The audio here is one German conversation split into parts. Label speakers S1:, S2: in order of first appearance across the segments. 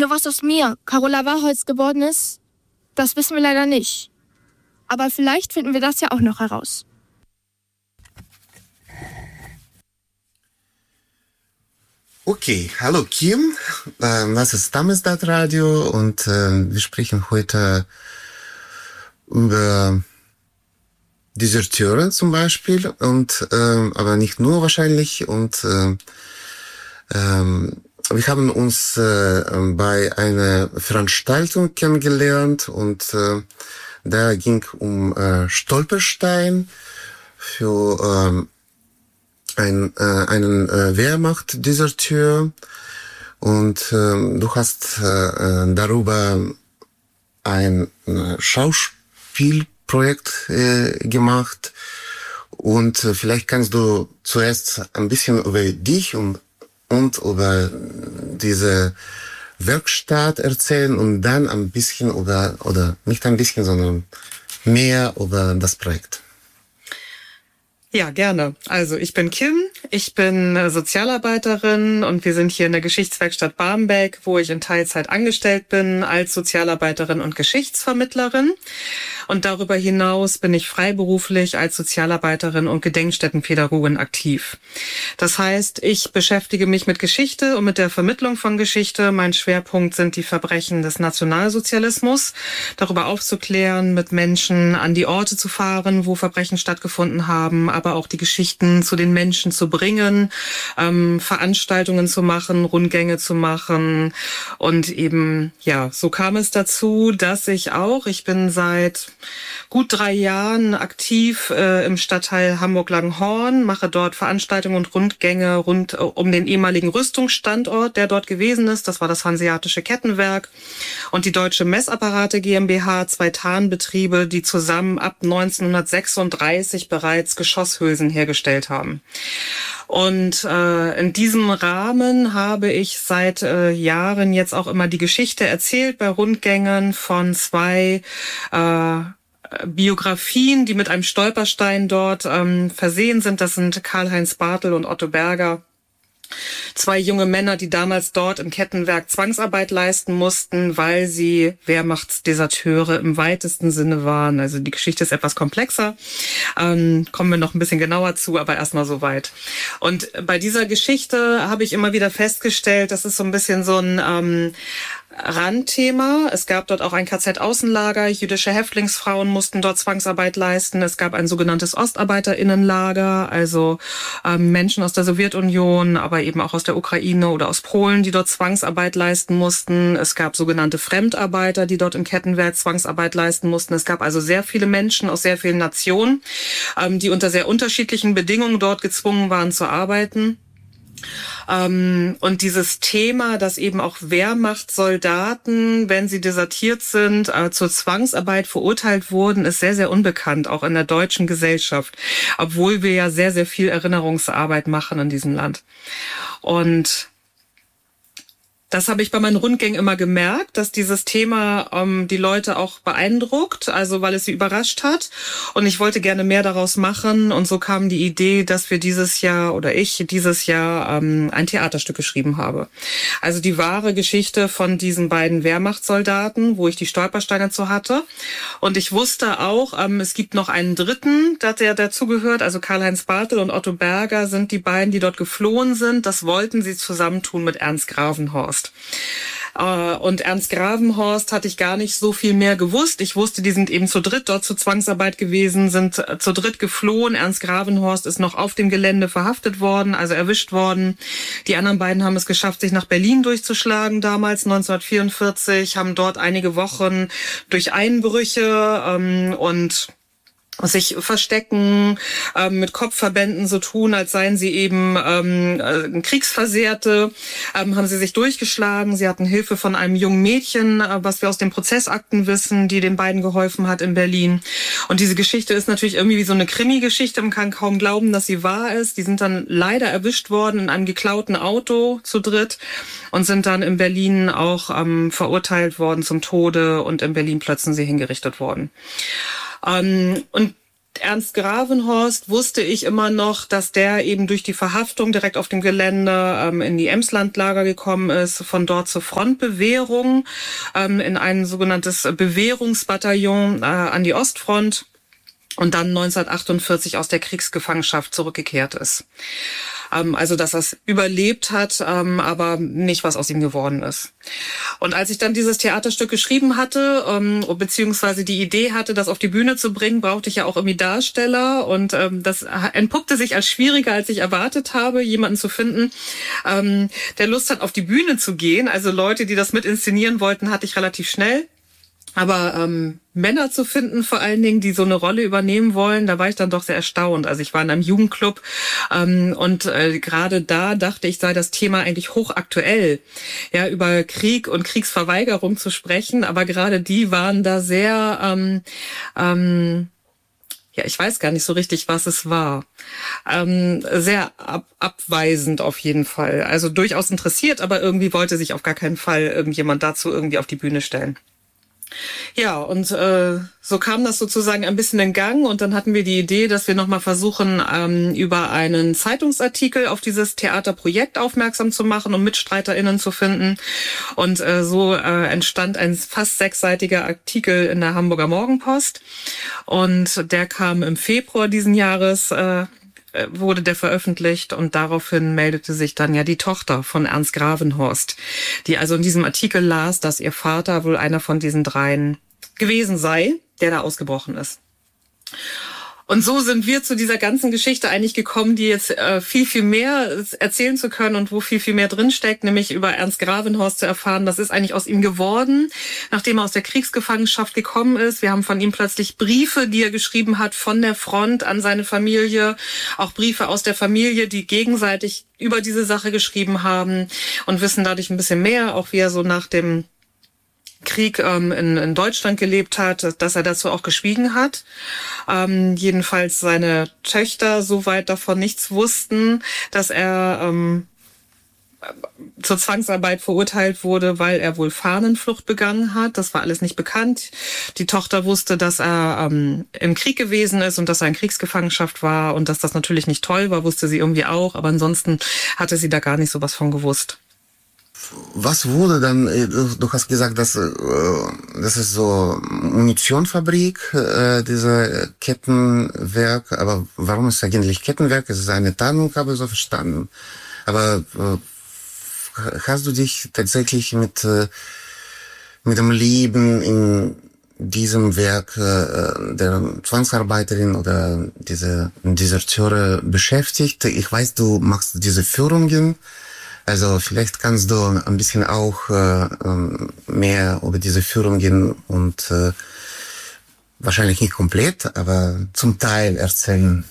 S1: was aus mir, Carola Warholz, geworden ist, das wissen wir leider nicht. Aber vielleicht finden wir das ja auch noch heraus.
S2: Okay, hallo Kim, das ist Damesdat Radio und wir sprechen heute über Deserteure zum Beispiel und aber nicht nur wahrscheinlich und wir haben uns bei einer Veranstaltung kennengelernt und da ging um Stolperstein für einen Wehrmacht-Deserteur und du hast darüber ein Schauspielprojekt gemacht und vielleicht kannst du zuerst ein bisschen über dich und über diese Werkstatt erzählen und dann ein bisschen oder nicht ein bisschen, sondern mehr über das Projekt.
S3: Ja, gerne. Also ich bin Kim, ich bin Sozialarbeiterin und wir sind hier in der Geschichtswerkstatt Barmbek, wo ich in Teilzeit angestellt bin als Sozialarbeiterin und Geschichtsvermittlerin. Und darüber hinaus bin ich freiberuflich als Sozialarbeiterin und Gedenkstättenpädagogin aktiv. Das heißt, ich beschäftige mich mit Geschichte und mit der Vermittlung von Geschichte. Mein Schwerpunkt sind die Verbrechen des Nationalsozialismus, darüber aufzuklären, mit Menschen an die Orte zu fahren, wo Verbrechen stattgefunden haben, aber auch die Geschichten zu den Menschen zu bringen, Veranstaltungen zu machen, Rundgänge zu machen. Und eben, ja, so kam es dazu, dass ich bin seit gut 3 Jahren aktiv im Stadtteil Hamburg-Langenhorn, mache dort Veranstaltungen und Rundgänge rund um den ehemaligen Rüstungsstandort, der dort gewesen ist. Das war das Hanseatische Kettenwerk und die Deutsche Messapparate GmbH, 2 Tarnbetriebe, die zusammen ab 1936 bereits Geschosshülsen hergestellt haben. Und in diesem Rahmen habe ich seit Jahren jetzt auch immer die Geschichte erzählt bei Rundgängen von 2 Biografien, die mit einem Stolperstein dort versehen sind. Das sind Karl-Heinz Bartel und Otto Berger. 2 junge Männer, die damals dort im Kettenwerk Zwangsarbeit leisten mussten, weil sie Wehrmachtsdeserteure im weitesten Sinne waren. Also die Geschichte ist etwas komplexer. Kommen wir noch ein bisschen genauer zu, aber erstmal soweit. Und bei dieser Geschichte habe ich immer wieder festgestellt, das ist so ein bisschen so ein Randthema. Es gab dort auch ein KZ-Außenlager. Jüdische Häftlingsfrauen mussten dort Zwangsarbeit leisten. Es gab ein sogenanntes OstarbeiterInnenlager, also Menschen aus der Sowjetunion, aber eben auch aus der Ukraine oder aus Polen, die dort Zwangsarbeit leisten mussten. Es gab sogenannte Fremdarbeiter, die dort im Kettenwerk Zwangsarbeit leisten mussten. Es gab also sehr viele Menschen aus sehr vielen Nationen, die unter sehr unterschiedlichen Bedingungen dort gezwungen waren zu arbeiten. Und dieses Thema, dass eben auch Wehrmachtssoldaten, wenn sie desertiert sind, zur Zwangsarbeit verurteilt wurden, ist sehr, sehr unbekannt, auch in der deutschen Gesellschaft, obwohl wir ja sehr, sehr viel Erinnerungsarbeit machen in diesem Land. Und das habe ich bei meinen Rundgängen immer gemerkt, dass dieses Thema die Leute auch beeindruckt, also weil es sie überrascht hat. Und ich wollte gerne mehr daraus machen. Und so kam die Idee, dass wir ich dieses Jahr ein Theaterstück geschrieben habe. Also die wahre Geschichte von diesen beiden Wehrmachtssoldaten, wo ich die Stolpersteine zu hatte. Und ich wusste auch, es gibt noch einen dritten, der dazugehört. Also Karl-Heinz Bartel und Otto Berger sind die beiden, die dort geflohen sind. Das wollten sie zusammentun mit Ernst Gravenhorst. Und Ernst Gravenhorst hatte ich gar nicht so viel mehr gewusst. Ich wusste, die sind eben zu dritt dort zur Zwangsarbeit gewesen, sind zu dritt geflohen. Ernst Gravenhorst ist noch auf dem Gelände verhaftet worden, also erwischt worden. Die anderen beiden haben es geschafft, sich nach Berlin durchzuschlagen, damals 1944, haben dort einige Wochen durch Einbrüche und sich verstecken, mit Kopfverbänden so tun, als seien sie eben Kriegsversehrte, haben sie sich durchgeschlagen. Sie hatten Hilfe von einem jungen Mädchen, was wir aus den Prozessakten wissen, die den beiden geholfen hat in Berlin. Und diese Geschichte ist natürlich irgendwie wie so eine Krimi-Geschichte. Man kann kaum glauben, dass sie wahr ist. Die sind dann leider erwischt worden in einem geklauten Auto zu dritt und sind dann in Berlin auch verurteilt worden zum Tode und in Berlin-Plötzensee hingerichtet worden. Und Ernst Gravenhorst wusste ich immer noch, dass der eben durch die Verhaftung direkt auf dem Gelände in die Emslandlager gekommen ist, von dort zur Frontbewährung, in ein sogenanntes Bewährungsbataillon an die Ostfront und dann 1948 aus der Kriegsgefangenschaft zurückgekehrt ist. Also, dass er es überlebt hat, aber nicht, was aus ihm geworden ist. Und als ich dann dieses Theaterstück geschrieben hatte, beziehungsweise die Idee hatte, das auf die Bühne zu bringen, brauchte ich ja auch irgendwie Darsteller. Und das entpuppte sich als schwieriger, als ich erwartet habe, jemanden zu finden, der Lust hat, auf die Bühne zu gehen. Also Leute, die das mit inszenieren wollten, hatte ich relativ schnell. Aber Männer zu finden, vor allen Dingen, die so eine Rolle übernehmen wollen, da war ich dann doch sehr erstaunt. Also ich war in einem Jugendclub und gerade da dachte ich, sei das Thema eigentlich hochaktuell, ja, über Krieg und Kriegsverweigerung zu sprechen. Aber gerade die waren da sehr, ja, ich weiß gar nicht so richtig, was es war. Sehr abweisend auf jeden Fall. Also durchaus interessiert, aber irgendwie wollte sich auf gar keinen Fall irgendjemand dazu irgendwie auf die Bühne stellen. Ja, und so kam das sozusagen ein bisschen in Gang und dann hatten wir die Idee, dass wir nochmal versuchen, über einen Zeitungsartikel auf dieses Theaterprojekt aufmerksam zu machen, um MitstreiterInnen zu finden. Und so entstand ein fast 6-seitiger Artikel in der Hamburger Morgenpost und der kam im Februar diesen Jahres, wurde der veröffentlicht und daraufhin meldete sich dann ja die Tochter von Ernst Gravenhorst, die also in diesem Artikel las, dass ihr Vater wohl einer von diesen 3 gewesen sei, der da ausgebrochen ist. Und so sind wir zu dieser ganzen Geschichte eigentlich gekommen, die jetzt viel, viel mehr erzählen zu können und wo viel, viel mehr drinsteckt, nämlich über Ernst Gravenhorst zu erfahren. Das ist eigentlich aus ihm geworden, nachdem er aus der Kriegsgefangenschaft gekommen ist. Wir haben von ihm plötzlich Briefe, die er geschrieben hat von der Front an seine Familie, auch Briefe aus der Familie, die gegenseitig über diese Sache geschrieben haben und wissen dadurch ein bisschen mehr, auch wie er so nach dem Krieg in Deutschland gelebt hat, dass er dazu auch geschwiegen hat. Jedenfalls seine Töchter soweit davon nichts wussten, dass er zur Zwangsarbeit verurteilt wurde, weil er wohl Fahnenflucht begangen hat. Das war alles nicht bekannt. Die Tochter wusste, dass er im Krieg gewesen ist und dass er in Kriegsgefangenschaft war und dass das natürlich nicht toll war, wusste sie irgendwie auch. Aber ansonsten hatte sie da gar nicht so was von gewusst.
S2: Was wurde dann, du hast gesagt, dass das ist so Munitionfabrik, dieser Kettenwerk, aber warum ist es eigentlich Kettenwerk? Es ist eine Tarnung, habe ich so verstanden. Aber hast du dich tatsächlich mit dem Leben in diesem Werk der Zwangsarbeiterin oder diese Deserteure beschäftigt? Ich weiß, du machst diese Führungen. Also vielleicht kannst du ein bisschen auch mehr über diese Führungen und wahrscheinlich nicht komplett, aber zum Teil erzählen.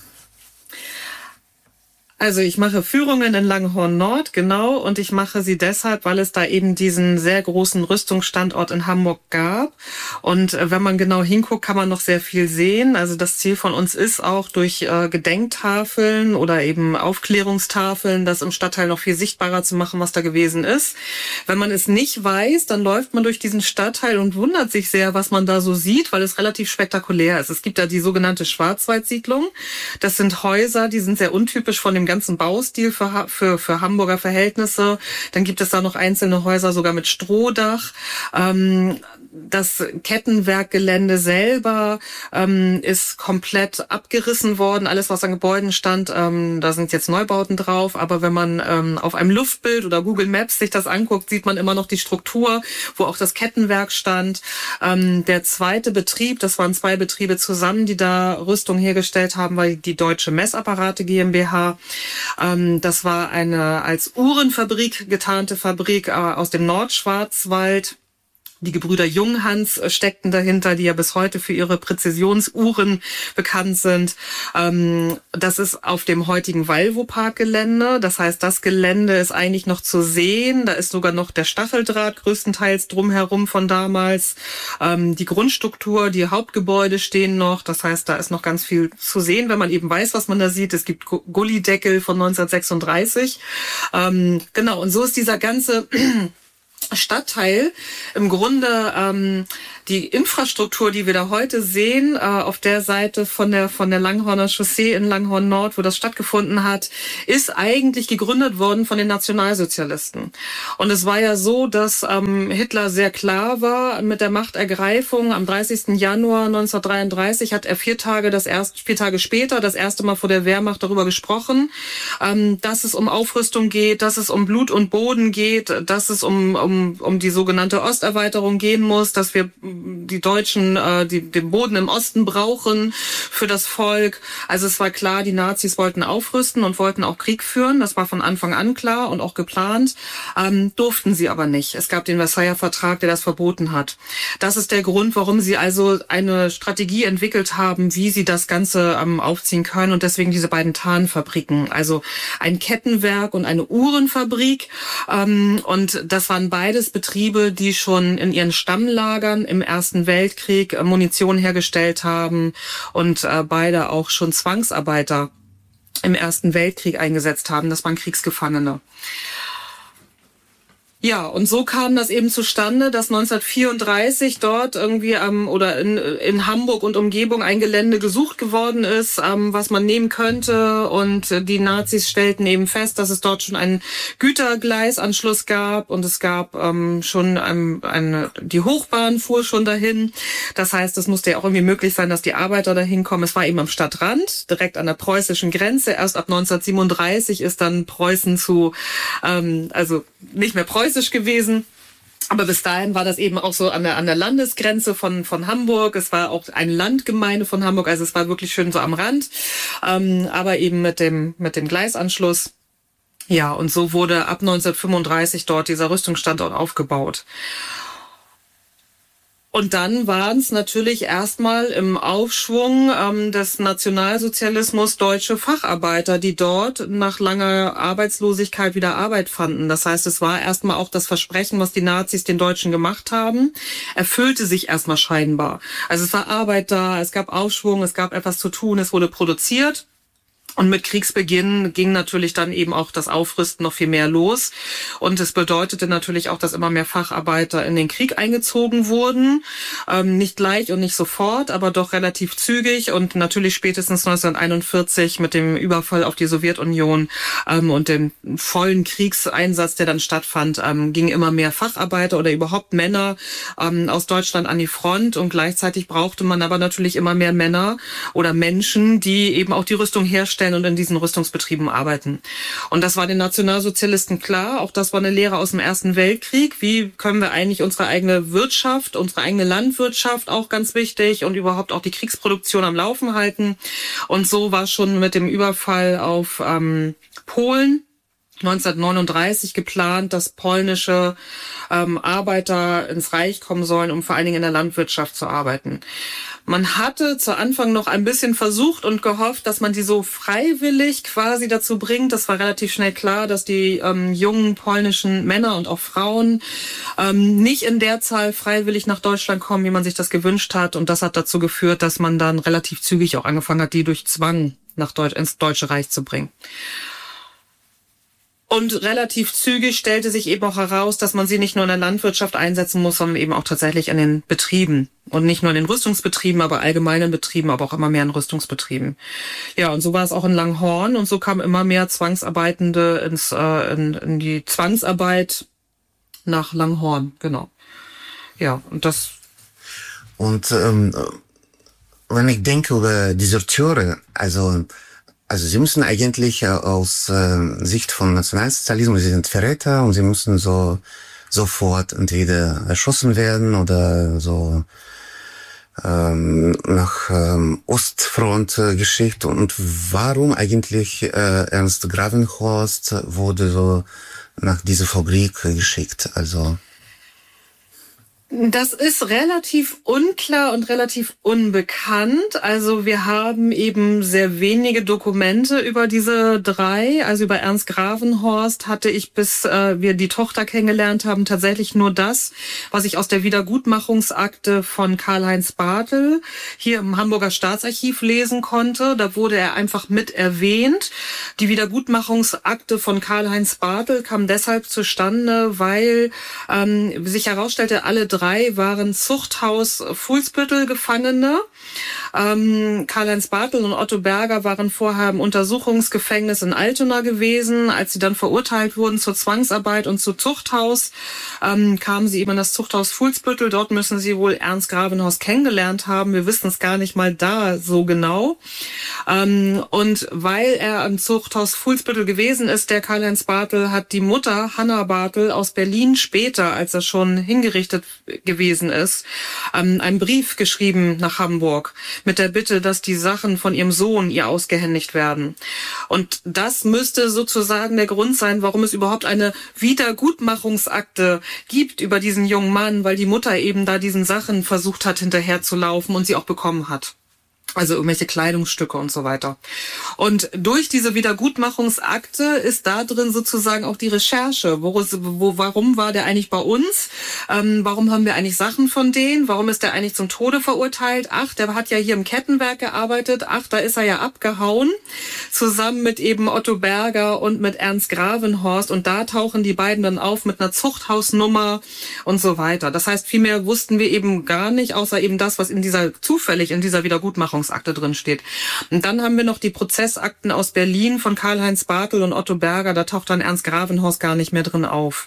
S3: Also ich mache Führungen in Langhorn Nord, genau, und ich mache sie deshalb, weil es da eben diesen sehr großen Rüstungsstandort in Hamburg gab. Und wenn man genau hinguckt, kann man noch sehr viel sehen. Also das Ziel von uns ist auch durch Gedenktafeln oder eben Aufklärungstafeln, das im Stadtteil noch viel sichtbarer zu machen, was da gewesen ist. Wenn man es nicht weiß, dann läuft man durch diesen Stadtteil und wundert sich sehr, was man da so sieht, weil es relativ spektakulär ist. Es gibt da die sogenannte Schwarzwaldsiedlung. Das sind Häuser, die sind sehr untypisch von dem ganzen Baustil für Hamburger Verhältnisse. Dann gibt es da noch einzelne Häuser sogar mit Strohdach. Das Kettenwerkgelände selber ist komplett abgerissen worden. Alles, was an Gebäuden stand, da sind jetzt Neubauten drauf. Aber wenn man auf einem Luftbild oder Google Maps sich das anguckt, sieht man immer noch die Struktur, wo auch das Kettenwerk stand. Der zweite Betrieb, das waren 2 Betriebe zusammen, die da Rüstung hergestellt haben, war die Deutsche Messapparate GmbH. Das war eine als Uhrenfabrik getarnte Fabrik aus dem Nordschwarzwald. Die Gebrüder Junghans steckten dahinter, die ja bis heute für ihre Präzisionsuhren bekannt sind. Das ist auf dem heutigen Valvo-Park-Gelände. Das heißt, das Gelände ist eigentlich noch zu sehen. Da ist sogar noch der Stacheldraht größtenteils drumherum von damals. Die Grundstruktur, die Hauptgebäude stehen noch. Das heißt, da ist noch ganz viel zu sehen, wenn man eben weiß, was man da sieht. Es gibt Gullideckel von 1936. Genau, und so ist dieser ganze Stadtteil im Grunde die Infrastruktur, die wir da heute sehen, auf der Seite von der Langhorner Chaussee in Langhorn Nord, wo das stattgefunden hat, ist eigentlich gegründet worden von den Nationalsozialisten. Und es war ja so, dass Hitler sehr klar war mit der Machtergreifung. Am 30. Januar 1933 hat er 4 Tage später das erste Mal vor der Wehrmacht darüber gesprochen, dass es um Aufrüstung geht, dass es um Blut und Boden geht, dass es um die sogenannte Osterweiterung gehen muss, dass wir die Deutschen den Boden im Osten brauchen für das Volk. Also es war klar, die Nazis wollten aufrüsten und wollten auch Krieg führen. Das war von Anfang an klar und auch geplant. Durften sie aber nicht. Es gab den Versailler Vertrag, der das verboten hat. Das ist der Grund, warum sie also eine Strategie entwickelt haben, wie sie das Ganze aufziehen können, und deswegen diese beiden Tarnfabriken. Also ein Kettenwerk und eine Uhrenfabrik. Und das waren beides Betriebe, die schon in ihren Stammlagern im Ersten Weltkrieg Munition hergestellt haben und beide auch schon Zwangsarbeiter im Ersten Weltkrieg eingesetzt haben. Das waren Kriegsgefangene. Ja, und so kam das eben zustande, dass 1934 dort irgendwie in Hamburg und Umgebung ein Gelände gesucht geworden ist, was man nehmen könnte. Und die Nazis stellten eben fest, dass es dort schon einen Gütergleisanschluss gab, und es gab schon die Hochbahn fuhr schon dahin. Das heißt, es musste ja auch irgendwie möglich sein, dass die Arbeiter dahin kommen. Es war eben am Stadtrand, direkt an der preußischen Grenze. Erst ab 1937 ist dann Preußen also nicht mehr preußisch gewesen. Aber bis dahin war das eben auch so an der Landesgrenze von Hamburg. Es war auch eine Landgemeinde von Hamburg. Also es war wirklich schön so am Rand. Aber eben mit dem Gleisanschluss. Ja, und so wurde ab 1935 dort dieser Rüstungsstandort aufgebaut. Und dann waren es natürlich erstmal im Aufschwung des Nationalsozialismus deutsche Facharbeiter, die dort nach langer Arbeitslosigkeit wieder Arbeit fanden. Das heißt, es war erstmal auch das Versprechen, was die Nazis den Deutschen gemacht haben, erfüllte sich erstmal scheinbar. Also es war Arbeit da, es gab Aufschwung, es gab etwas zu tun, es wurde produziert. Und mit Kriegsbeginn ging natürlich dann eben auch das Aufrüsten noch viel mehr los. Und es bedeutete natürlich auch, dass immer mehr Facharbeiter in den Krieg eingezogen wurden. Nicht gleich und nicht sofort, aber doch relativ zügig. Und natürlich spätestens 1941 mit dem Überfall auf die Sowjetunion und dem vollen Kriegseinsatz, der dann stattfand, gingen immer mehr Facharbeiter oder überhaupt Männer aus Deutschland an die Front. Und gleichzeitig brauchte man aber natürlich immer mehr Männer oder Menschen, die eben auch die Rüstung herstellen und in diesen Rüstungsbetrieben arbeiten. Und das war den Nationalsozialisten klar. Auch das war eine Lehre aus dem Ersten Weltkrieg. Wie können wir eigentlich unsere eigene Wirtschaft, unsere eigene Landwirtschaft, auch ganz wichtig, und überhaupt auch die Kriegsproduktion am Laufen halten. Und so war schon mit dem Überfall auf Polen 1939 geplant, dass polnische Arbeiter ins Reich kommen sollen, um vor allen Dingen in der Landwirtschaft zu arbeiten. Man hatte zu Anfang noch ein bisschen versucht und gehofft, dass man die so freiwillig quasi dazu bringt. Das war relativ schnell klar, dass die jungen polnischen Männer und auch Frauen nicht in der Zahl freiwillig nach Deutschland kommen, wie man sich das gewünscht hat. Und das hat dazu geführt, dass man dann relativ zügig auch angefangen hat, die durch Zwang ins Deutsche Reich zu bringen. Und relativ zügig stellte sich eben auch heraus, dass man sie nicht nur in der Landwirtschaft einsetzen muss, sondern eben auch tatsächlich in den Betrieben. Und nicht nur in den Rüstungsbetrieben, aber allgemeinen Betrieben, aber auch immer mehr in Rüstungsbetrieben. Ja, und so war es auch in Langhorn. Und so kamen immer mehr Zwangsarbeitende in die Zwangsarbeit nach Langhorn. Genau. Ja, und das...
S2: Und wenn ich denke über Deserteure, also sie müssen eigentlich aus Sicht von Nationalsozialismus, sie sind Verräter und sie müssen sofort entweder erschossen werden oder so nach Ostfront geschickt. Und warum eigentlich Ernst Gravenhorst wurde so nach dieser Fabrik geschickt? Also
S3: Das ist relativ unklar und relativ unbekannt. Also wir haben eben sehr wenige Dokumente über diese drei. Also über Ernst Gravenhorst hatte ich, bis wir die Tochter kennengelernt haben, tatsächlich nur das, was ich aus der Wiedergutmachungsakte von Karl-Heinz Bartel hier im Hamburger Staatsarchiv lesen konnte. Da wurde er einfach mit erwähnt. Die Wiedergutmachungsakte von Karl-Heinz Bartel kam deshalb zustande, weil sich herausstellte, alle drei waren Zuchthaus Fuhlsbüttel Gefangene. Karl-Heinz Bartel und Otto Berger waren vorher im Untersuchungsgefängnis in Altona gewesen. Als sie dann verurteilt wurden zur Zwangsarbeit und zu Zuchthaus, kamen sie eben in das Zuchthaus Fuhlsbüttel. Dort müssen sie wohl Ernst Gravenhorst kennengelernt haben. Wir wissen es gar nicht mal da so genau. Und weil er am Zuchthaus Fuhlsbüttel gewesen ist, der Karl-Heinz Bartel, hat die Mutter Hanna Bartel aus Berlin später, als er schon hingerichtet gewesen ist, einen Brief geschrieben nach Hamburg mit der Bitte, dass die Sachen von ihrem Sohn ihr ausgehändigt werden. Und das müsste sozusagen der Grund sein, warum es überhaupt eine Wiedergutmachungsakte gibt über diesen jungen Mann, weil die Mutter eben da diesen Sachen versucht hat, hinterherzulaufen und sie auch bekommen hat. Also irgendwelche Kleidungsstücke und so weiter. Und durch diese Wiedergutmachungsakte ist da drin sozusagen auch die Recherche. Warum war der eigentlich bei uns? Warum haben wir eigentlich Sachen von denen? Warum ist der eigentlich zum Tode verurteilt? Ach, der hat ja hier im Kettenwerk gearbeitet. Ach, da ist er ja abgehauen. Zusammen mit eben Otto Berger und mit Ernst Gravenhorst. Und da tauchen die beiden dann auf mit einer Zuchthausnummer und so weiter. Das heißt, viel mehr wussten wir eben gar nicht, außer eben das, was zufällig in dieser Wiedergutmachungsakte drin steht. Und dann haben wir noch die Prozessakten aus Berlin von Karl-Heinz Bartel und Otto Berger. Da taucht dann Ernst Gravenhorst gar nicht mehr drin auf.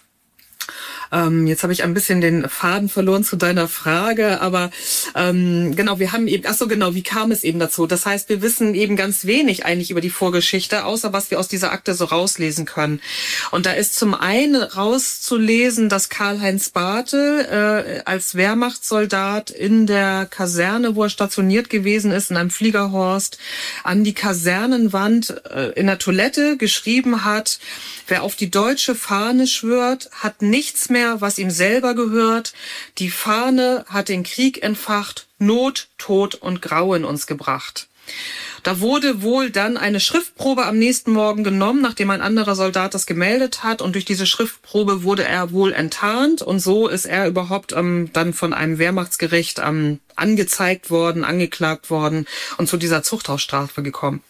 S3: Jetzt habe ich ein bisschen den Faden verloren zu deiner Frage, aber genau, wir haben eben, wie kam es eben dazu? Das heißt, wir wissen eben ganz wenig eigentlich über die Vorgeschichte, außer was wir aus dieser Akte so rauslesen können. Und da ist zum einen rauszulesen, dass Karl-Heinz Bartel als Wehrmachtssoldat in der Kaserne, wo er stationiert gewesen ist, in einem Fliegerhorst, an die Kasernenwand in der Toilette geschrieben hat: Wer auf die deutsche Fahne schwört, hat nichts mehr, was ihm selber gehört. Die Fahne hat den Krieg entfacht, Not, Tod und Grauen uns gebracht. Da wurde wohl dann eine Schriftprobe am nächsten Morgen genommen, nachdem ein anderer Soldat das gemeldet hat. Und durch diese Schriftprobe wurde er wohl enttarnt. Und so ist er überhaupt dann von einem Wehrmachtsgericht angezeigt worden, angeklagt worden und zu dieser Zuchthausstrafe gekommen.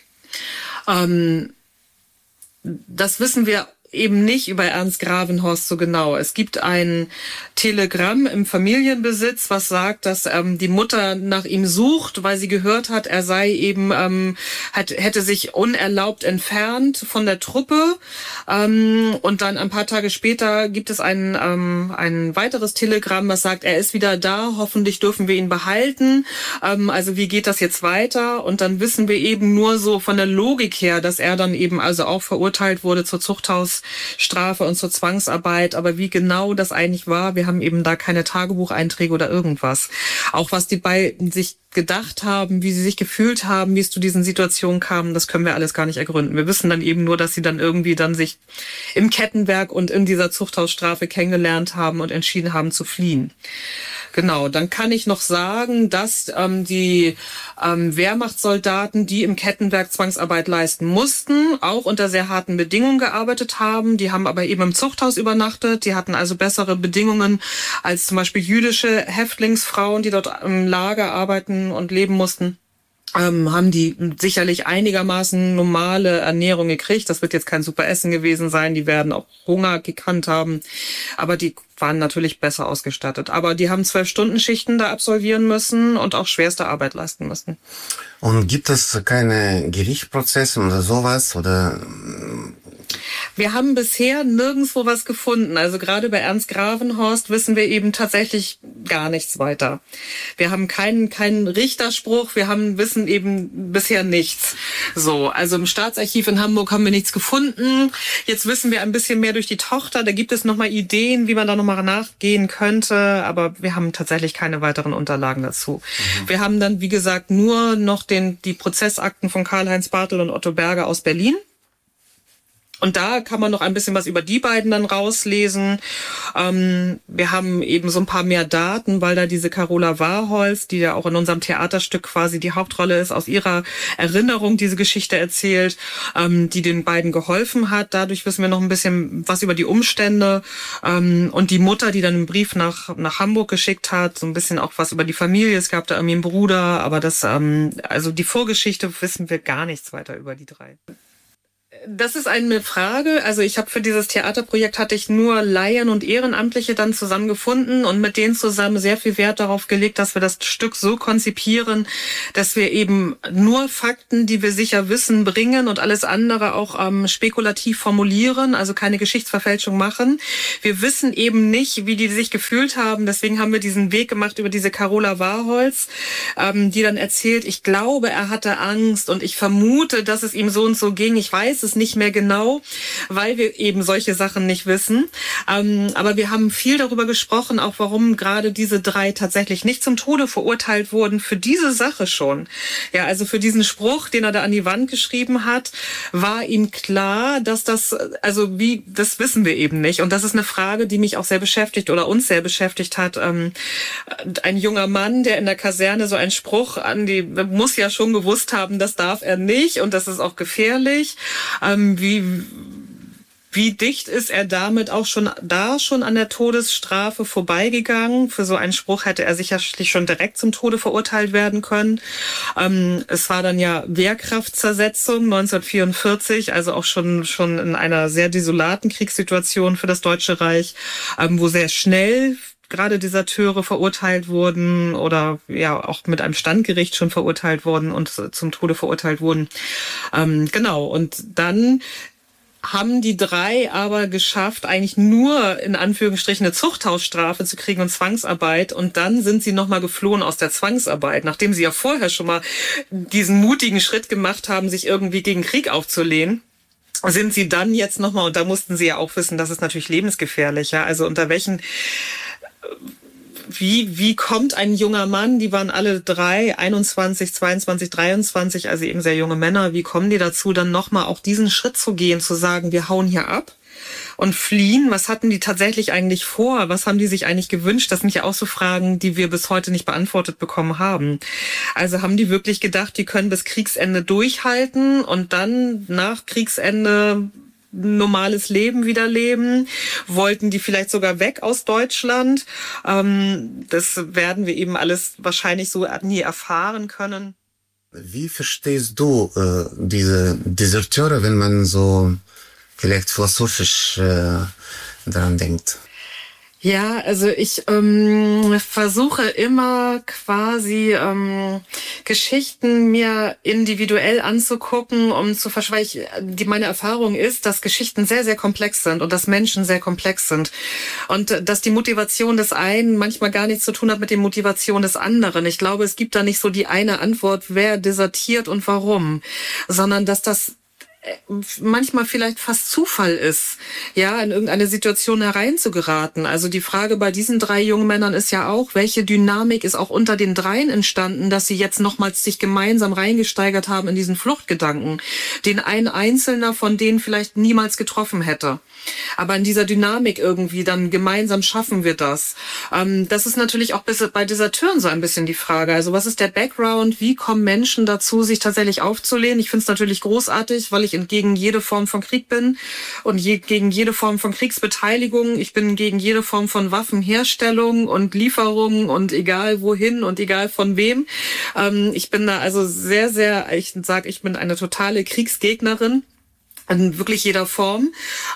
S3: Das wissen wir eben nicht über Ernst Gravenhorst so genau. Es gibt ein Telegramm im Familienbesitz, was sagt, dass die Mutter nach ihm sucht, weil sie gehört hat, er sei eben hätte sich unerlaubt entfernt von der Truppe. Und dann ein paar Tage später gibt es ein weiteres Telegramm, was sagt, er ist wieder da, hoffentlich dürfen wir ihn behalten. Also wie geht das jetzt weiter? Und dann wissen wir eben nur so von der Logik her, dass er dann eben also auch verurteilt wurde zur Zuchthausstrafe und zur Zwangsarbeit. Aber wie genau das eigentlich war, wir haben eben da keine Tagebucheinträge oder irgendwas. Auch was die beiden sich gedacht haben, wie sie sich gefühlt haben, wie es zu diesen Situationen kam, das können wir alles gar nicht ergründen. Wir wissen dann eben nur, dass sie dann irgendwie dann sich im Kettenwerk und in dieser Zuchthausstrafe kennengelernt haben und entschieden haben zu fliehen. Genau, dann kann ich noch sagen, dass die Wehrmachtssoldaten, die im Kettenwerk Zwangsarbeit leisten mussten, auch unter sehr harten Bedingungen gearbeitet haben. Die haben aber eben im Zuchthaus übernachtet. Die hatten also bessere Bedingungen als zum Beispiel jüdische Häftlingsfrauen, die dort im Lager arbeiten und leben mussten. Haben die sicherlich einigermaßen normale Ernährung gekriegt. Das wird jetzt kein super Essen gewesen sein. Die werden auch Hunger gekannt haben. Aber die waren natürlich besser ausgestattet. Aber die haben 12-Stunden-Schichten da absolvieren müssen und auch schwerste Arbeit leisten müssen.
S2: Und gibt es keine Gerichtsprozesse oder sowas? Oder?
S3: Wir haben bisher nirgendwo was gefunden. Also gerade bei Ernst Gravenhorst wissen wir eben tatsächlich gar nichts weiter. Wir haben keinen Richterspruch, wissen eben bisher nichts. So, also im Staatsarchiv in Hamburg haben wir nichts gefunden. Jetzt wissen wir ein bisschen mehr durch die Tochter. Da gibt es nochmal Ideen, wie man da nochmal nachgehen könnte. Aber wir haben tatsächlich keine weiteren Unterlagen dazu. Wir haben dann, wie gesagt, nur noch die Prozessakten von Karl-Heinz Bartel und Otto Berger aus Berlin. Und da kann man noch ein bisschen was über die beiden dann rauslesen. Wir haben eben so ein paar mehr Daten, weil da diese Carola Warholz, die ja auch in unserem Theaterstück quasi die Hauptrolle ist, aus ihrer Erinnerung diese Geschichte erzählt, die den beiden geholfen hat. Dadurch wissen wir noch ein bisschen was über die Umstände. Und die Mutter, die dann einen Brief nach Hamburg geschickt hat, so ein bisschen auch was über die Familie. Es gab da irgendwie einen Bruder, aber also die Vorgeschichte wissen wir gar nichts weiter über die drei. Das ist eine Frage. Also ich habe für dieses Theaterprojekt hatte ich nur Laien und Ehrenamtliche dann zusammengefunden und mit denen zusammen sehr viel Wert darauf gelegt, dass wir das Stück so konzipieren, dass wir eben nur Fakten, die wir sicher wissen, bringen und alles andere auch spekulativ formulieren, also keine Geschichtsverfälschung machen. Wir wissen eben nicht, wie die sich gefühlt haben. Deswegen haben wir diesen Weg gemacht über diese Carola Warholz, die dann erzählt, ich glaube, er hatte Angst und ich vermute, dass es ihm so und so ging. Ich weiß es nicht mehr genau, weil wir eben solche Sachen nicht wissen. Aber wir haben viel darüber gesprochen, auch warum gerade diese drei tatsächlich nicht zum Tode verurteilt wurden für diese Sache schon. Ja, also für diesen Spruch, den er da an die Wand geschrieben hat, war ihm klar, dass das wissen wir eben nicht. Und das ist eine Frage, die mich auch sehr beschäftigt oder uns sehr beschäftigt hat. Ein junger Mann, der in der Kaserne so einen Spruch muss ja schon gewusst haben, das darf er nicht und das ist auch gefährlich. Wie dicht ist er damit auch schon an der Todesstrafe vorbeigegangen? Für so einen Spruch hätte er sicherlich schon direkt zum Tode verurteilt werden können. Es war dann ja Wehrkraftzersetzung 1944, also auch schon in einer sehr desolaten Kriegssituation für das Deutsche Reich, wo sehr schnell gerade Deserteure verurteilt wurden oder ja auch mit einem Standgericht schon verurteilt wurden und zum Tode verurteilt wurden. Genau, und dann haben die drei aber geschafft, eigentlich nur in Anführungsstrichen eine Zuchthausstrafe zu kriegen und Zwangsarbeit. Und dann sind sie nochmal geflohen aus der Zwangsarbeit, nachdem sie ja vorher schon mal diesen mutigen Schritt gemacht haben, sich irgendwie gegen Krieg aufzulehnen. Sind sie dann jetzt nochmal, und da mussten sie ja auch wissen, das ist natürlich lebensgefährlicher, also unter welchen wie kommt ein junger Mann, die waren alle drei, 21, 22, 23, also eben sehr junge Männer, wie kommen die dazu, dann nochmal auch diesen Schritt zu gehen, zu sagen, wir hauen hier ab und fliehen? Was hatten die tatsächlich eigentlich vor? Was haben die sich eigentlich gewünscht? Das sind ja auch so Fragen, die wir bis heute nicht beantwortet bekommen haben. Also haben die wirklich gedacht, die können bis Kriegsende durchhalten und dann nach Kriegsende normales Leben wieder leben? Wollten die vielleicht sogar weg aus Deutschland? Das werden wir eben alles wahrscheinlich so nie erfahren können.
S2: Wie verstehst du diese Deserteure, wenn man so vielleicht philosophisch daran denkt?
S3: Ja, also ich versuche immer quasi Geschichten mir individuell anzugucken, um zu verstehen, meine Erfahrung ist, dass Geschichten sehr, sehr komplex sind und dass Menschen sehr komplex sind und dass die Motivation des einen manchmal gar nichts zu tun hat mit der Motivation des anderen. Ich glaube, es gibt da nicht so die eine Antwort, wer desertiert und warum, sondern dass das manchmal vielleicht fast Zufall ist, ja, in irgendeine Situation hereinzugeraten. Also die Frage bei diesen drei jungen Männern ist ja auch, welche Dynamik ist auch unter den dreien entstanden, dass sie jetzt nochmals sich gemeinsam reingesteigert haben in diesen Fluchtgedanken, den ein Einzelner von denen vielleicht niemals getroffen hätte. Aber in dieser Dynamik irgendwie dann gemeinsam schaffen wir das. Das ist natürlich auch bei Deserteuren so ein bisschen die Frage. Also was ist der Background? Wie kommen Menschen dazu, sich tatsächlich aufzulehnen? Ich finde es natürlich großartig, weil ich gegen jede Form von Krieg bin und gegen jede Form von Kriegsbeteiligung. Ich bin gegen jede Form von Waffenherstellung und Lieferung und egal wohin und egal von wem. Ich bin da also sehr, sehr, ich bin eine totale Kriegsgegnerin. In wirklich jeder Form.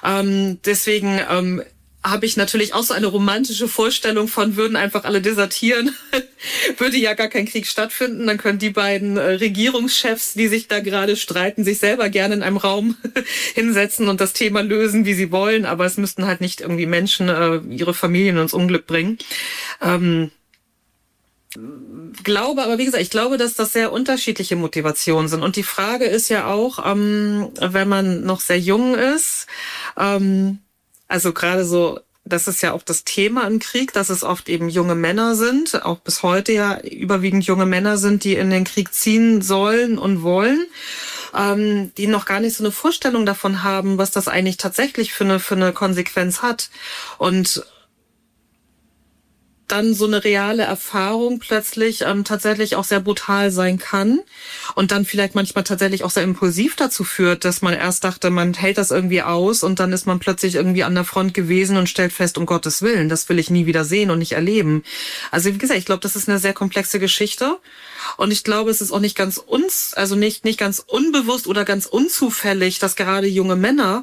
S3: Deswegen habe ich natürlich auch so eine romantische Vorstellung von, würden einfach alle desertieren, würde ja gar kein Krieg stattfinden. Dann können die beiden Regierungschefs, die sich da gerade streiten, sich selber gerne in einem Raum hinsetzen und das Thema lösen, wie sie wollen. Aber es müssten halt nicht irgendwie Menschen ihre Familien ins Unglück bringen. Aber wie gesagt, ich glaube, dass das sehr unterschiedliche Motivationen sind. Und die Frage ist ja auch, wenn man noch sehr jung ist, also gerade so, das ist ja auch das Thema im Krieg, dass es oft eben junge Männer sind, auch bis heute ja überwiegend junge Männer sind, die in den Krieg ziehen sollen und wollen. die noch gar nicht so eine Vorstellung davon haben, was das eigentlich tatsächlich für eine Konsequenz hat. Und dann so eine reale Erfahrung plötzlich tatsächlich auch sehr brutal sein kann und dann vielleicht manchmal tatsächlich auch sehr impulsiv dazu führt, dass man erst dachte, man hält das irgendwie aus und dann ist man plötzlich irgendwie an der Front gewesen und stellt fest, um Gottes Willen, das will ich nie wieder sehen und nicht erleben. Also wie gesagt, ich glaube, das ist eine sehr komplexe Geschichte und ich glaube, es ist auch nicht ganz nicht ganz unbewusst oder ganz unzufällig, dass gerade junge Männer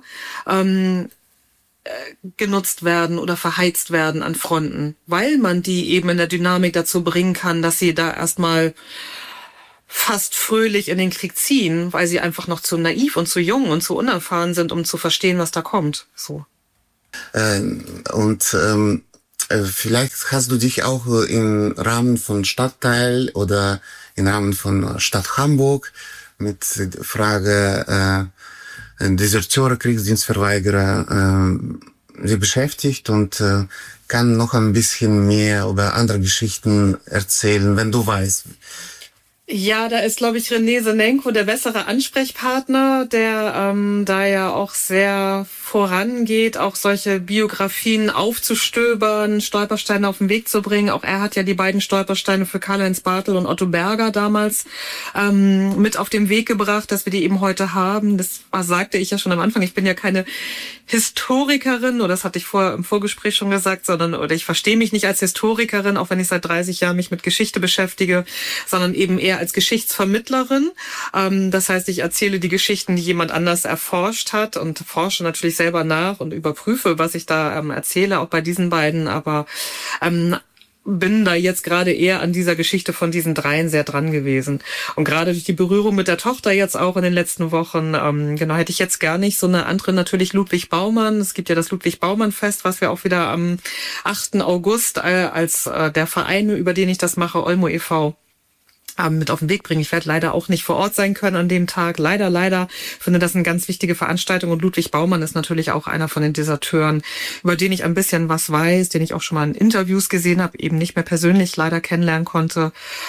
S3: genutzt werden oder verheizt werden an Fronten, weil man die eben in der Dynamik dazu bringen kann, dass sie da erstmal fast fröhlich in den Krieg ziehen, weil sie einfach noch zu naiv und zu jung und zu unerfahren sind, um zu verstehen, was da kommt. So.
S2: Vielleicht hast du dich auch im Rahmen von Stadtteil oder im Rahmen von Stadt Hamburg mit der Frage Deserteure, Kriegsdienstverweigerer sie beschäftigt und kann noch ein bisschen mehr über andere Geschichten erzählen, wenn du weißt.
S3: Ja, da ist, glaube ich, René Senenko der bessere Ansprechpartner, der da ja auch sehr vorangeht, auch solche Biografien aufzustöbern, Stolpersteine auf den Weg zu bringen. Auch er hat ja die beiden Stolpersteine für Karl-Heinz Bartel und Otto Berger damals mit auf den Weg gebracht, dass wir die eben heute haben. Das sagte ich ja schon am Anfang. Ich bin ja keine Historikerin, oder das hatte ich im Vorgespräch schon gesagt, oder ich verstehe mich nicht als Historikerin, auch wenn ich seit 30 Jahren mich mit Geschichte beschäftige, sondern eben eher als Geschichtsvermittlerin. Das heißt, ich erzähle die Geschichten, die jemand anders erforscht hat und forsche natürlich selber nach und überprüfe, was ich da erzähle, auch bei diesen beiden, aber bin da jetzt gerade eher an dieser Geschichte von diesen dreien sehr dran gewesen. Und gerade durch die Berührung mit der Tochter jetzt auch in den letzten Wochen, hätte ich jetzt gar nicht so eine andere, natürlich Ludwig Baumann. Es gibt ja das Ludwig-Baumann-Fest, was wir auch wieder am 8. August als der Verein, über den ich das mache, Olmo e.V., mit auf den Weg bringen. Ich werde leider auch nicht vor Ort sein können an dem Tag. Leider. Finde das eine ganz wichtige Veranstaltung. Und Ludwig Baumann ist natürlich auch einer von den Deserteuren, über den ich ein bisschen was weiß, den ich auch schon mal in Interviews gesehen habe, eben nicht mehr persönlich leider kennenlernen konnte.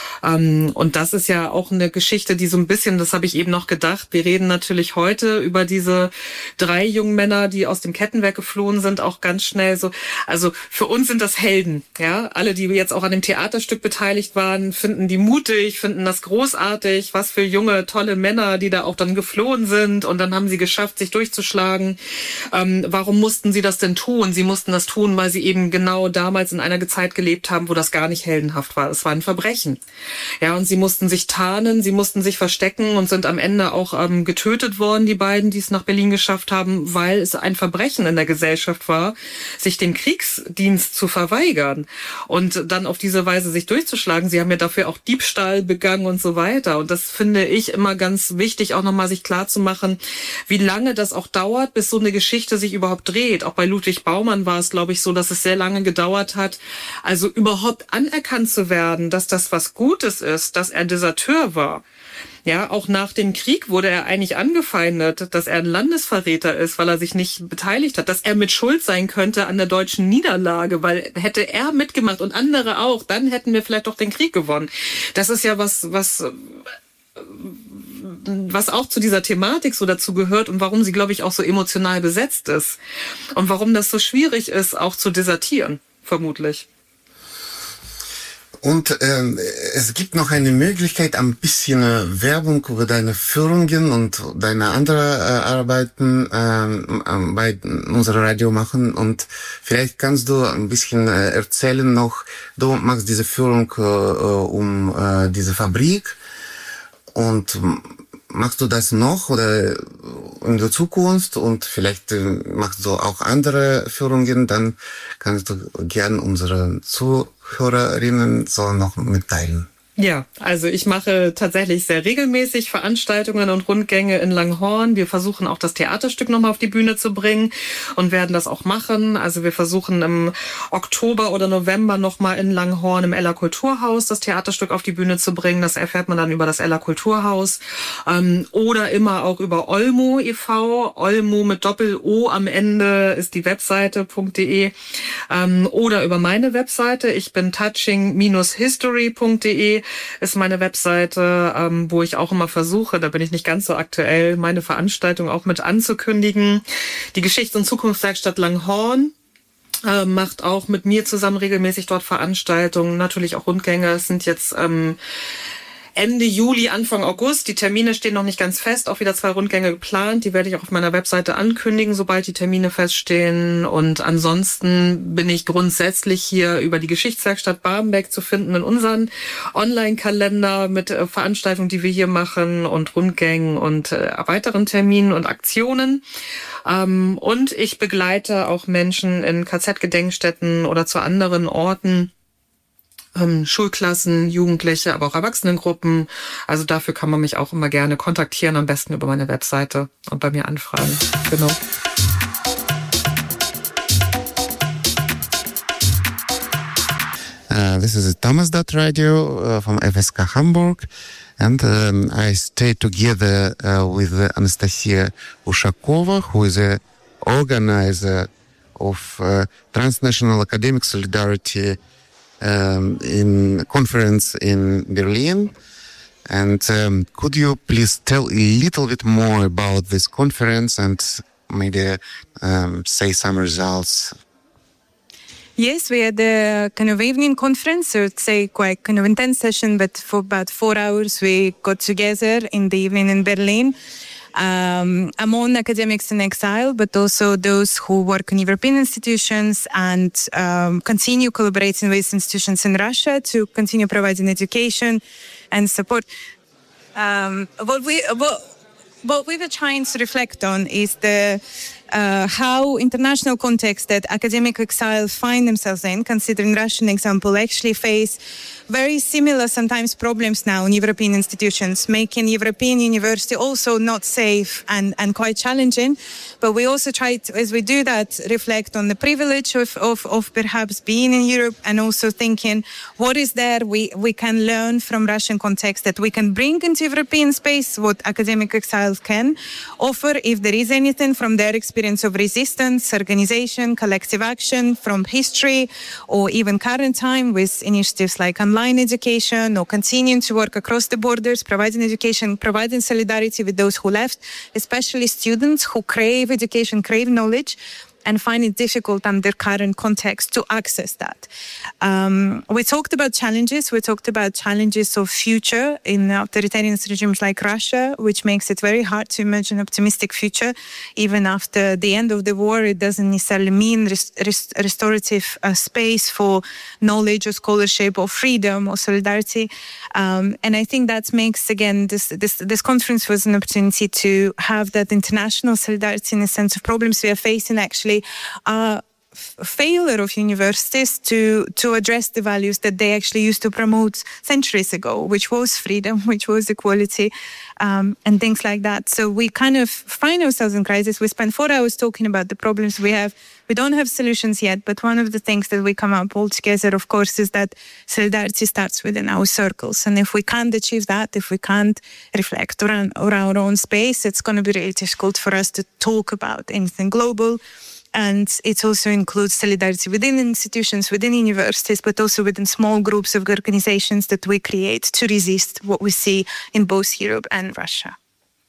S3: Und das ist ja auch eine Geschichte, die so ein bisschen, das habe ich eben noch gedacht, wir reden natürlich heute über diese 3 jungen Männer, die aus dem Kettenwerk geflohen sind, auch ganz schnell so. Also für uns sind das Helden. Ja, alle, die jetzt auch an dem Theaterstück beteiligt waren, finden die mutig, finden das großartig, was für junge, tolle Männer, die da auch dann geflohen sind und dann haben sie geschafft, sich durchzuschlagen. Warum mussten sie das denn tun? Sie mussten das tun, weil sie eben genau damals in einer Zeit gelebt haben, wo das gar nicht heldenhaft war. Es war ein Verbrechen. Ja, und sie mussten sich tarnen, sie mussten sich verstecken und sind am Ende auch getötet worden, die beiden, die es nach Berlin geschafft haben, weil es ein Verbrechen in der Gesellschaft war, sich dem Kriegsdienst zu verweigern und dann auf diese Weise sich durchzuschlagen. Sie haben ja dafür auch Diebstahl begangen und so weiter. Und das finde ich immer ganz wichtig, auch nochmal sich klar zu machen, wie lange das auch dauert, bis so eine Geschichte sich überhaupt dreht. Auch bei Ludwig Baumann war es, glaube ich, so, dass es sehr lange gedauert hat, also überhaupt anerkannt zu werden, dass das was Gutes ist, dass er Deserteur war. Ja, auch nach dem Krieg wurde er eigentlich angefeindet, dass er ein Landesverräter ist, weil er sich nicht beteiligt hat, dass er mit Schuld sein könnte an der deutschen Niederlage, weil hätte er mitgemacht und andere auch, dann hätten wir vielleicht doch den Krieg gewonnen. Das ist ja was auch zu dieser Thematik so dazu gehört und warum sie, glaube ich, auch so emotional besetzt ist und warum das so schwierig ist, auch zu desertieren, vermutlich.
S2: Und es gibt noch eine Möglichkeit, ein bisschen Werbung über deine Führungen und deine andere Arbeiten bei unserem Radio machen. Und vielleicht kannst du ein bisschen erzählen noch, du machst diese Führung um diese Fabrik. Und machst du das noch oder in der Zukunft und vielleicht machst du auch andere Führungen, dann kannst du gern unsere Zuhörerinnen so noch mitteilen.
S3: Ja, also ich mache tatsächlich sehr regelmäßig Veranstaltungen und Rundgänge in Langhorn. Wir versuchen auch das Theaterstück nochmal auf die Bühne zu bringen und werden das auch machen. Also wir versuchen im Oktober oder November nochmal in Langhorn im Eller Kulturhaus das Theaterstück auf die Bühne zu bringen. Das erfährt man dann über das Eller Kulturhaus oder immer auch über Olmo e.V. Olmo mit Doppel-O am Ende ist die Webseite.de oder über meine Webseite. Ich bin touching-history.de. ist meine Webseite, wo ich auch immer versuche, da bin ich nicht ganz so aktuell, meine Veranstaltung auch mit anzukündigen. Die Geschichts- und Zukunftswerkstatt Langhorn macht auch mit mir zusammen regelmäßig dort Veranstaltungen, natürlich auch Rundgänge. Es sind jetzt Ende Juli, Anfang August. Die Termine stehen noch nicht ganz fest. Auch wieder 2 Rundgänge geplant. Die werde ich auch auf meiner Webseite ankündigen, sobald die Termine feststehen. Und ansonsten bin ich grundsätzlich hier über die Geschichtswerkstatt Barmbek zu finden in unseren Online-Kalender mit Veranstaltungen, die wir hier machen und Rundgängen und weiteren Terminen und Aktionen. Und ich begleite auch Menschen in KZ-Gedenkstätten oder zu anderen Orten. Schulklassen, Jugendliche, aber auch Erwachsenengruppen. Also dafür kann man mich auch immer gerne kontaktieren, am besten über meine Webseite und bei mir anfragen. Genau.
S2: This is Thomas.radio from FSK Hamburg, and I stayed together with Anastasia Ushakova, who is a organizer of Transnational Academic Solidarity in conference in Berlin. And could you please tell a little bit more about this conference and maybe say some results?
S4: Yes, we had a kind of evening conference, so it's a quite kind of intense session, but for about 4 hours we got together in the evening in Berlin. Among academics in exile, but also those who work in European institutions and continue collaborating with institutions in Russia to continue providing education and support. What we were trying to reflect on is the how international context that academic exile find themselves in, considering Russian example, actually face very similar sometimes problems now in European institutions, making European university also not safe and quite challenging. But we also try to, as we do that, reflect on the privilege of perhaps being in Europe and also thinking what is there we can learn from Russian context that we can bring into European space, what academic exiles can offer, if there is anything from their experience of resistance, organization, collective action from history or even current time with initiatives like online education or continuing to work across the borders, providing education, providing solidarity with those who left, especially students who crave education, crave knowledge, and find it difficult under current context to access that. We talked about challenges. We talked about challenges of future in authoritarian regimes like Russia, which makes it very hard to imagine an optimistic future. Even after the end of the war, it doesn't necessarily mean restorative space for knowledge or scholarship or freedom or solidarity. And I think that makes, again, this conference was an opportunity to have that international solidarity in the sense of problems we are facing actually failure of universities to address the values that they actually used to promote centuries ago, which was freedom, which was equality, and things like that. So we kind of find ourselves in crisis. We spent 4 hours talking about the problems we have. We don't have solutions yet, but one of the things that we come up all together, of course, is that solidarity starts within our circles. And if we can't achieve that, if we can't reflect around our own space, it's going to be really difficult for us to talk about anything global. And it also includes solidarity within institutions, within universities, but also within small groups of organizations that we create to resist what we see in both Europe and Russia.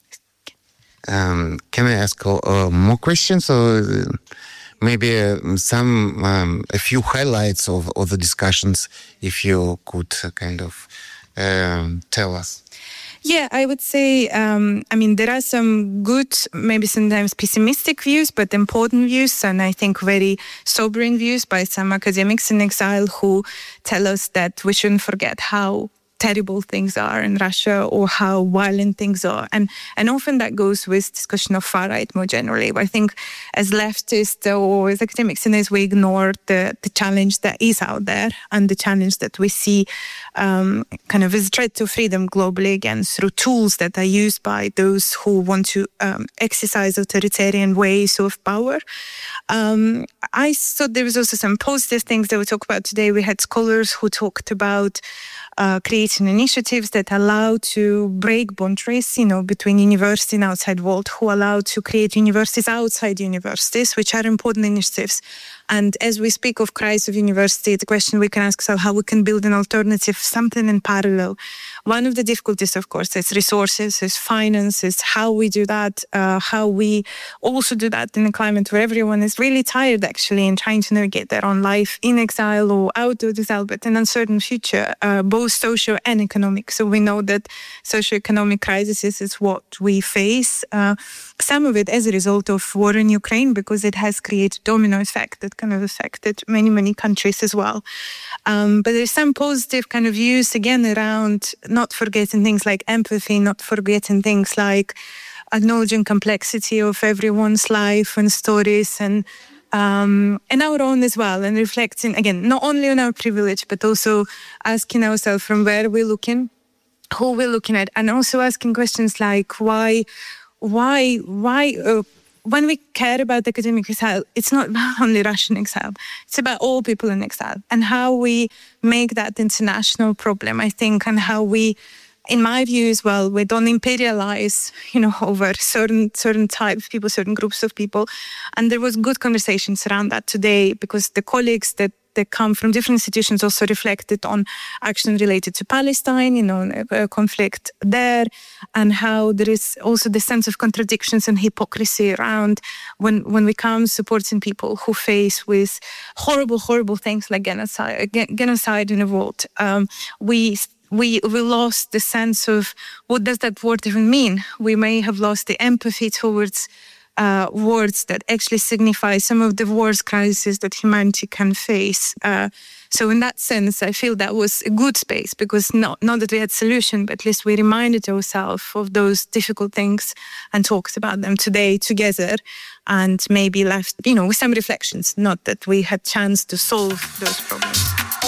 S2: Can I ask more questions, or maybe a few highlights of the discussions, if you could kind of tell us?
S4: Yeah, I would say, there are some good, maybe sometimes pessimistic views, but important views, and I think very sobering views by some academics in exile who tell us that we shouldn't forget how terrible things are in Russia or how violent things are. And often that goes with discussion of far right more generally. I think as leftists or as academics, sometimes we ignore the challenge that is out there and the challenge that we see kind of as a threat to freedom globally, again, through tools that are used by those who want to exercise authoritarian ways of power. I thought there was also some positive things that we talk about today. We had scholars who talked about creating initiatives that allow to break boundaries, between university and outside world, who allow to create universities outside universities, which are important initiatives. And as we speak of crisis of university, the question we can ask ourselves how we can build an alternative, something in parallel. One of the difficulties, of course, is resources, is finance, is how we do that, how we also do that in a climate where everyone is really tired, actually, and trying to navigate their own life in exile or out of exile, but an uncertain future, both social and economic. So we know that socioeconomic crisis is what we face. Some of it as a result of war in Ukraine, because it has created domino effect that kind of affected many, many countries as well. But there's some positive kind of views, again, around not forgetting things like empathy, not forgetting things like acknowledging complexity of everyone's life and stories, and our own as well, and reflecting, again, not only on our privilege, but also asking ourselves from where we're looking, who we're looking at, and also asking questions like why when we care about academic exile, it's not about only Russian exile. It's about all people in exile, and how we make that international problem, I think, and how we, in my view as well, we don't imperialize, over certain types of people, certain groups of people. And there was good conversations around that today, because the colleagues that come from different institutions also reflected on action related to Palestine, a conflict there, and how there is also the sense of contradictions and hypocrisy around when we come supporting people who face with horrible things like genocide in the world. We lost the sense of what does that word even mean. We may have lost the empathy towards words that actually signify some of the worst crises that humanity can face. So in that sense, I feel that was a good space, because not that we had solution, but at least we reminded ourselves of those difficult things and talked about them today together, and maybe left, with some reflections, not that we had chance to solve those problems.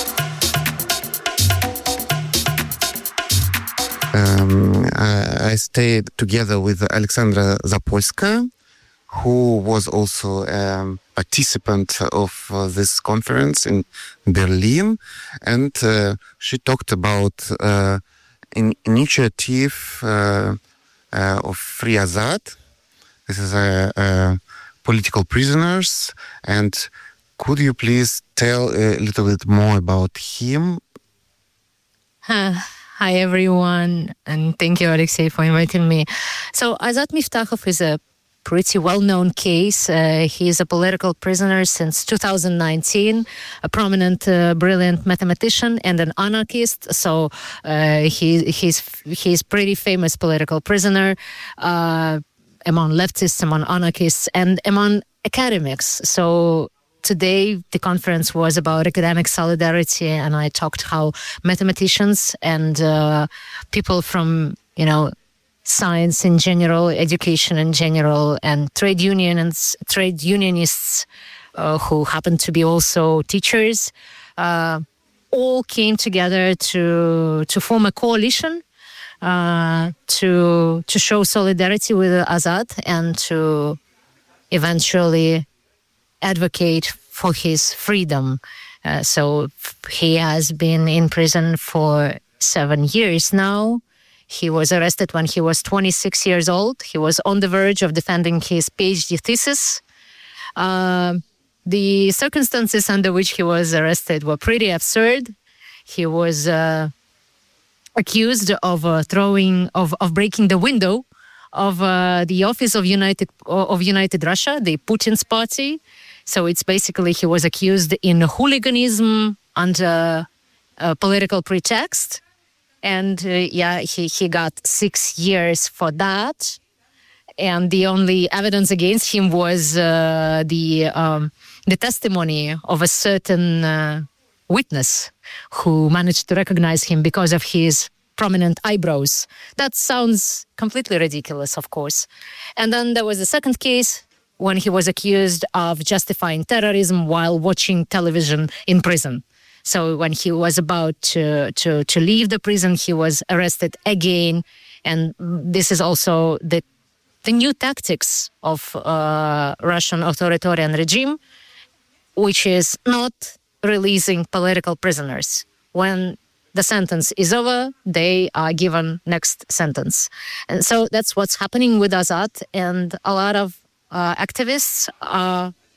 S2: I stayed together with Alexandra Zapolska, who was also a participant of this conference in Berlin, and she talked about an initiative of Free Azad. This is political prisoners, and could you please tell a little bit more about him?
S5: Hi everyone, and thank you, Alexei, for inviting me. So Azat Miftakhov is a pretty well-known case. He is a political prisoner since 2019, a prominent, brilliant mathematician and an anarchist. So he's pretty famous political prisoner among leftists, among anarchists, and among academics. So today, the conference was about academic solidarity, and I talked how mathematicians and people from, science in general, education in general, and trade unionists who happen to be also teachers, all came together to form a coalition to show solidarity with Azad and to eventually advocate for his freedom. So he has been in prison for 7 years now. He was arrested when he was 26 years old. He was on the verge of defending his PhD thesis. The circumstances under which he was arrested were pretty absurd. He was accused of breaking the window of the office of United Russia, the Putin's party. So it's basically he was accused in hooliganism under a political pretext. And he got 6 years for that. And the only evidence against him was the testimony of a certain witness who managed to recognize him because of his prominent eyebrows. That sounds completely ridiculous, of course. And then there was the second case when he was accused of justifying terrorism while watching television in prison. So when he was about to leave the prison, he was arrested again. And this is also the new tactics of Russian authoritarian regime, which is not releasing political prisoners. When the sentence is over, they are given next sentence. And so that's what's happening with Azad. And a lot of activists are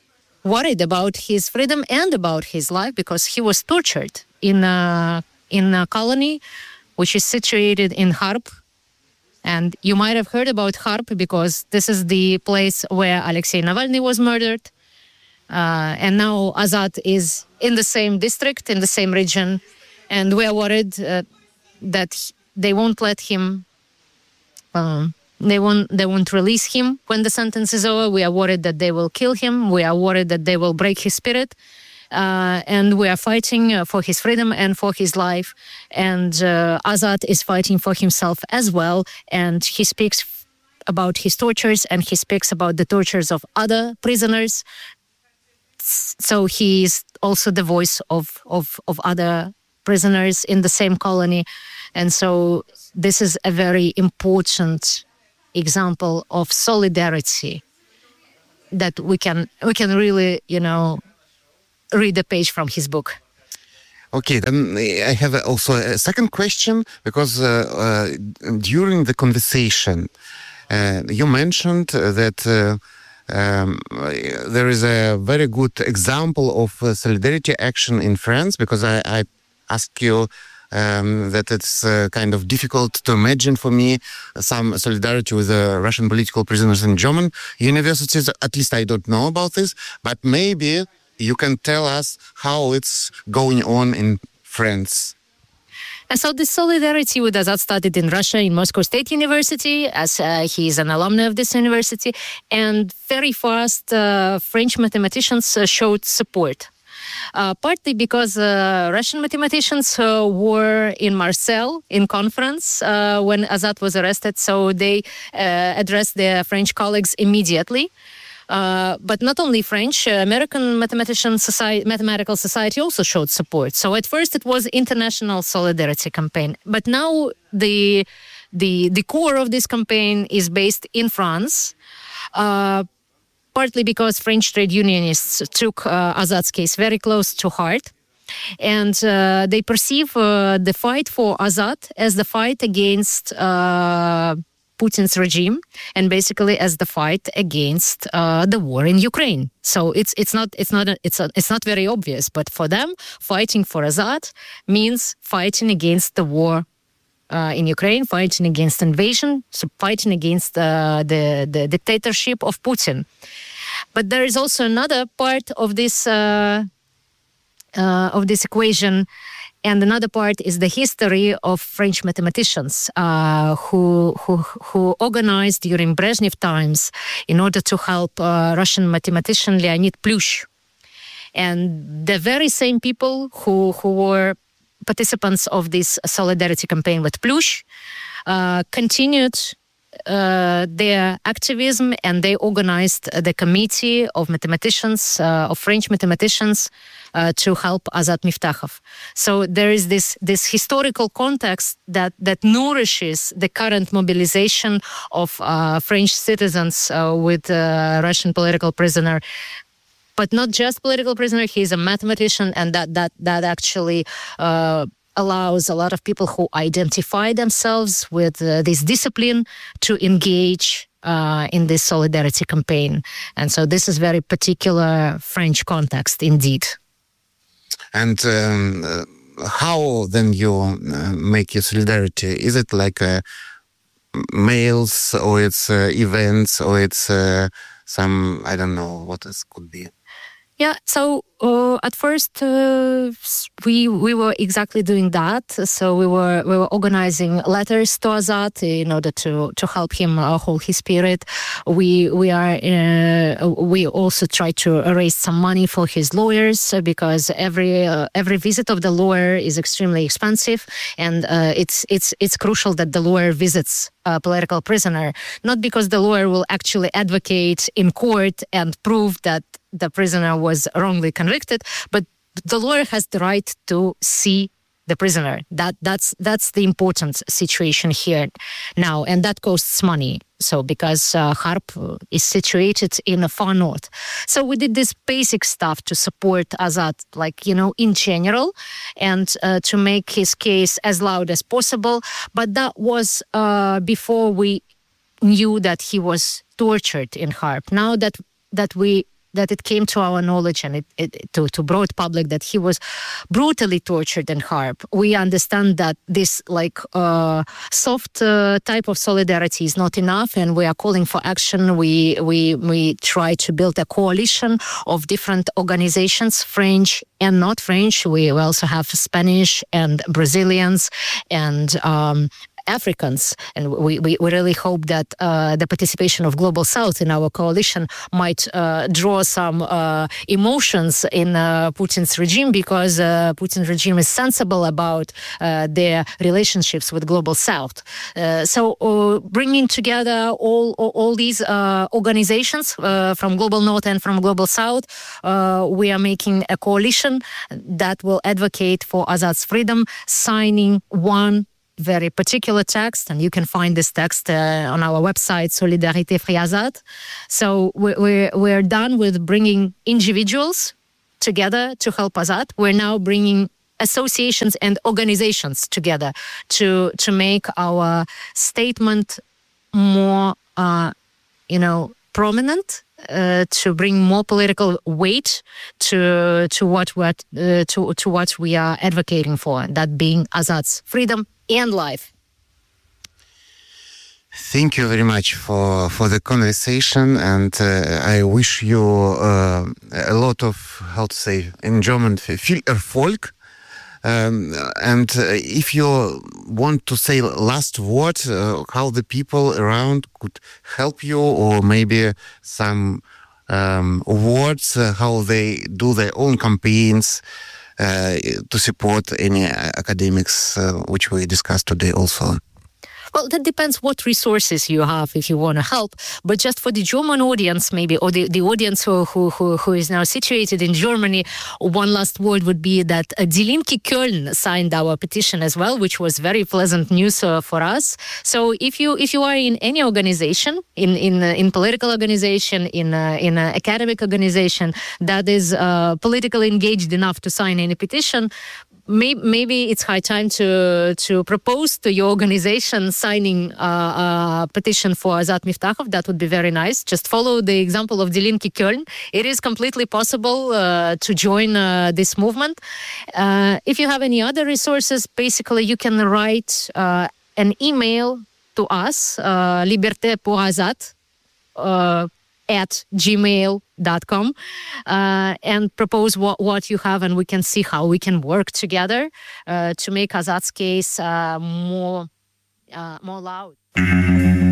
S5: worried about his freedom and about his life because he was tortured in a colony which is situated in Kharp. And you might have heard about Kharp because this is the place where Alexei Navalny was murdered. And now Azat is in the same district, in the same region. And we are worried that they won't let him, they won't release him when the sentence is over. We are worried that they will kill him. We are worried that they will break his spirit. And we are fighting for his freedom and for his life. And Azat is fighting for himself as well. And he speaks about his tortures and he speaks about the tortures of other prisoners. So he is also the voice of other prisoners in the same colony. And so this is a very important example of solidarity that we can really, read a page from his book.
S2: Okay, then I have also a second question, because during the conversation, you mentioned that there is a very good example of solidarity action in France, because I asked you that it's kind of difficult to imagine for me some solidarity with Russian political prisoners in German universities. At least I don't know about this, but maybe you can tell us how it's going on in France.
S5: And so the solidarity with Azat started in Russia, in Moscow State University, as he is an alumni of this university. And very fast, French mathematicians showed support. Partly because Russian mathematicians were in Marseille in conference when Azat was arrested, so they addressed their French colleagues immediately. But not only French, American Mathematical Society also showed support. So at first it was international solidarity campaign, but now the core of this campaign is based in France. Partly because French trade unionists took Azat's case very close to heart. And they perceive the fight for Azat as the fight against Putin's regime, and basically as the fight against the war in Ukraine. So it's not very obvious, but for them, fighting for Azat means fighting against the war in Ukraine, fighting against invasion, so fighting against the dictatorship of Putin. But there is also another part of this equation, and another part is the history of French mathematicians who organized during Brezhnev times in order to help Russian mathematician Leonid Plющ. And the very same people who were participants of this solidarity campaign with Plющ continued their activism, and they organized the committee of mathematicians, of French mathematicians, to help Azat Miftakhov. So there is this historical context that nourishes the current mobilization of French citizens with Russian political prisoner. But not just political prisoner, he's a mathematician, and that actually allows a lot of people who identify themselves with this discipline to engage in this solidarity campaign. And so this is very particular French context indeed.
S2: And how then you make your solidarity? Is it like mails, or it's events, or it's some, I don't know what this could be?
S5: Yeah, so at first we were exactly doing that. So we were organizing letters to Azat in order to help him hold his spirit. We also try to raise some money for his lawyers, because every visit of the lawyer is extremely expensive, and it's crucial that the lawyer visits a political prisoner, not because the lawyer will actually advocate in court and prove that the prisoner was wrongly convicted, but the lawyer has the right to see the prisoner. That's the important situation here now, and that costs money. So because Kharp is situated in the far north, so we did this basic stuff to support Azat, in general, and to make his case as loud as possible. But that was before we knew that he was tortured in Kharp. Now that we that it came to our knowledge and to broad public that he was brutally tortured and harmed, we understand that this soft type of solidarity is not enough, and we are calling for action. We try to build a coalition of different organizations, French and not French. We also have Spanish and Brazilians and Africans, and we really hope that the participation of Global South in our coalition might draw some emotions in Putin's regime, because Putin's regime is sensible about their relationships with Global South. So bringing together all these organizations from Global North and from Global South, we are making a coalition that will advocate for Azad's freedom, signing one very particular text, and you can find this text on our website, Solidarité Free Azad. So we're done with bringing individuals together to help Azad. We're now bringing associations and organizations together to make our statement more, prominent, to bring more political weight to what we are advocating for, that being Azad's freedom and life.
S2: Thank you very much for the conversation, and I wish you a lot of, how to say in German, viel Erfolg. And if you want to say last word, how the people around could help you, or maybe some words, how they do their own campaigns to support any academics, which we discussed today also.
S5: Well, that depends what resources you have if you want to help. But just for the German audience, maybe, or the audience who is now situated in Germany, one last word would be that Die Linke Köln signed our petition as well, which was very pleasant news for us. So if you are in any organization, in political organization, in academic organization that is politically engaged enough to sign any petition, maybe it's high time to propose to your organization signing a petition for Azad Miftakhov. That would be very nice. Just follow the example of Die Linke Köln. It is completely possible to join this movement. If you have any other resources, basically you can write an email to us, Liberté pour Azad, at gmail.com, and propose what you have, and we can see how we can work together to make Azad's case more loud.